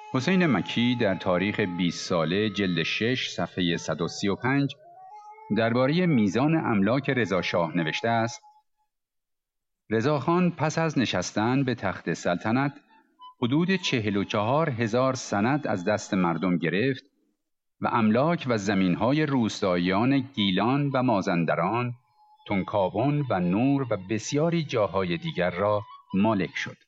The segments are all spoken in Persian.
حسین مکی در تاریخ 20 ساله جلد 6 صفحه 135 درباره میزان املاک رضاشاه نوشته است: رضاخان پس از نشستن به تخت سلطنت حدود 44,000 سند از دست مردم گرفت و املاک و زمین‌های روستاییان گیلان و مازندران، تنکاون و نور و بسیاری جاهای دیگر را مالک شد.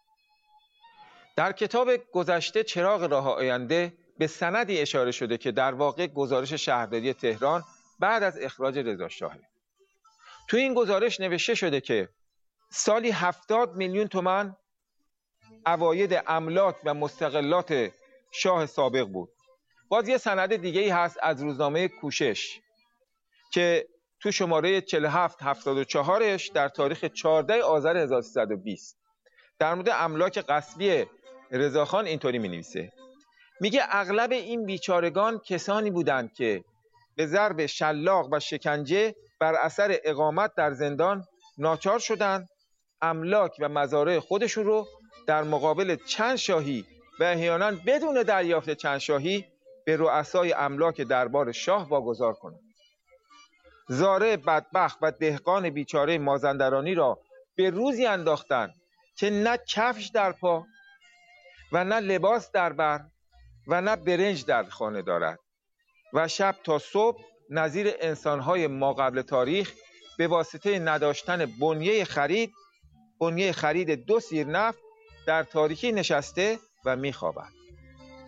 در کتاب گذشته چراغ راه آینده به سندی اشاره شده که در واقع گزارش شهرداری تهران بعد از اخراج رضاشاهه. تو این گزارش نوشته شده که سالی 70 میلیون تومان عواید املاک و مستغلات شاه سابق بود. باز یه سند دیگه ای هست از روزنامه کوشش که تو شماره 4774ش در تاریخ 14 آذر 1320 در مورد املاک غصبی رضاخان اینطوری می‌نویسه. میگه اغلب این بیچارگان کسانی بودند که به ضرب شلاق و شکنجه بر اثر اقامت در زندان ناچار شدند املاک و مزارع خودشون رو در مقابل چند شاهی و احیانا بدون دریافت چند شاهی به رؤسای املاک دربار شاه واگذار کنند. زارع بدبخت و دهقان بیچاره مازندرانی را به روزی انداختند که نه کفش در پا و نه لباس در بر و نه برنج در خانه دارد و شب تا صبح نظیر انسانهای ما قبل تاریخ به واسطه نداشتن بنیه خرید 2 سیر نفت در تاریکی نشسته و میخوابد.